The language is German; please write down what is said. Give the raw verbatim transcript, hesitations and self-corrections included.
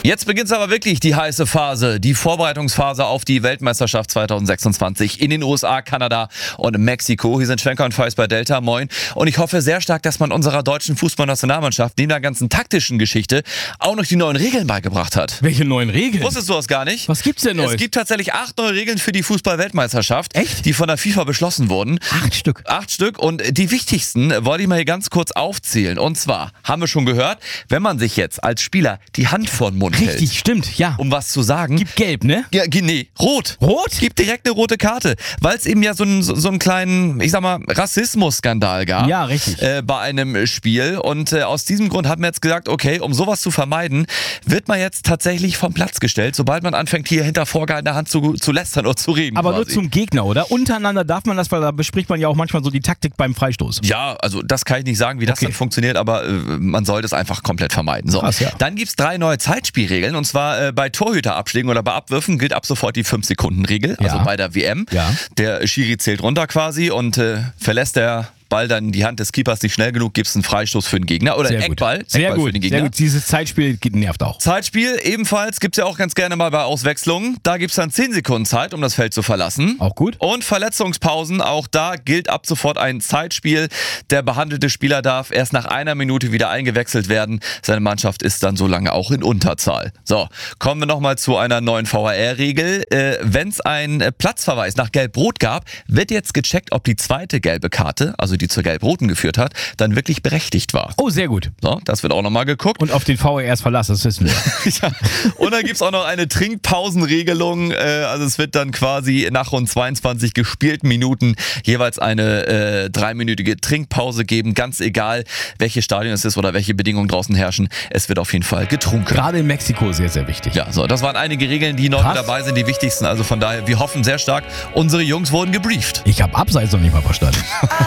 Jetzt beginnt aber wirklich die heiße Phase, die Vorbereitungsphase auf die Weltmeisterschaft zweitausendsechsundzwanzig in den U S A, Kanada und Mexiko. Hier sind Schwenker und Feist bei Delta, moin. Und ich hoffe sehr stark, dass man unserer deutschen Fußballnationalmannschaft neben der ganzen taktischen Geschichte auch noch die neuen Regeln beigebracht hat. Welche neuen Regeln? Wusstest du das gar nicht? Was gibt's denn Neues? Es gibt tatsächlich acht neue Regeln für die Fußball-Weltmeisterschaft, Echt? die von der FIFA beschlossen wurden. Acht Stück. Acht Stück und die wichtigsten wollte ich mal hier ganz kurz aufzählen. Und zwar, haben wir schon gehört, wenn man sich jetzt als Spieler die Hand vor den Mund hält, Richtig, stimmt, ja. um was zu sagen. Gibt gelb, ne? Ja, nee, rot. Rot? Gibt direkt eine rote Karte, weil es eben ja so einen, so einen kleinen, ich sag mal, Rassismus-Skandal gab. Ja, richtig. Äh, bei einem Spiel. Und äh, aus diesem Grund hat man jetzt gesagt, okay, um sowas zu vermeiden, wird man jetzt tatsächlich vom Platz gestellt, sobald man anfängt, hier hinter vorgehaltener Hand zu, zu lästern oder zu reden. Aber quasi. nur zum Gegner, oder? Untereinander darf man das, weil da bespricht man ja auch manchmal so die Taktik beim Freistoß. Ja, also das kann ich nicht sagen, wie das Okay. dann funktioniert, aber äh, man sollte es einfach komplett vermeiden. So. Krass, ja. Dann gibt es drei neue Zeitspielregeln und zwar äh, bei Torhüterabschlägen oder bei Abwürfen gilt ab sofort die fünf Sekunden Regel, also Ja. bei der W M. Ja. Der Schiri zählt runter quasi und äh, verlässt der Ball dann in die Hand des Keepers nicht schnell genug, gibt es einen Freistoß für den Gegner oder Sehr einen gut. Eckball, Sehr Eckball gut, für den Gegner. sehr gut. Dieses Zeitspiel nervt auch. Zeitspiel ebenfalls gibt es ja auch ganz gerne mal bei Auswechslungen. Da gibt es dann zehn Sekunden Zeit, um das Feld zu verlassen. Auch gut. Und Verletzungspausen, auch da gilt ab sofort ein Zeitspiel. Der behandelte Spieler darf erst nach einer Minute wieder eingewechselt werden. Seine Mannschaft ist dann so lange auch in Unterzahl. So, kommen wir nochmal zu einer neuen V A R-Regel. Äh, Wenn es einen äh, Platzverweis nach Gelb-Rot gab, wird jetzt gecheckt, ob die zweite gelbe Karte, also die zur Gelb-Roten geführt hat, dann wirklich berechtigt war. Oh, sehr gut. So, das wird auch nochmal geguckt. Und auf den V R S verlassen, das wissen wir. Ja. Und dann gibt es auch noch eine Trinkpausenregelung. Äh, also es wird dann quasi nach rund zweiundzwanzig gespielten Minuten jeweils eine äh, dreiminütige Trinkpause geben. Ganz egal, welches Stadion es ist oder welche Bedingungen draußen herrschen. Es wird auf jeden Fall getrunken. Gerade in Mexiko sehr, sehr wichtig. Ja, so, das waren einige Regeln, die neu Krass. dabei sind, die wichtigsten. Also von daher, wir hoffen sehr stark, unsere Jungs wurden gebrieft. Ich habe Abseits noch nicht mal verstanden.